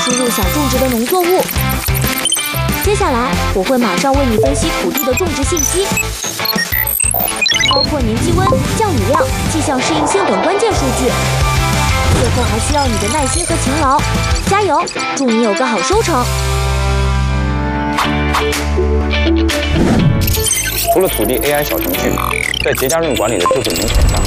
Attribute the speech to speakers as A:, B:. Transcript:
A: 输入想种植的农作物。接下来，我会马上为你分析土地的种植信息，包括年积温、降雨量、气象适应性等关键数据。最后还需要你的耐心和勤劳，加油！祝你有个好收成。
B: 除了土地 AI 小程序，在节假日管理的智慧农田上，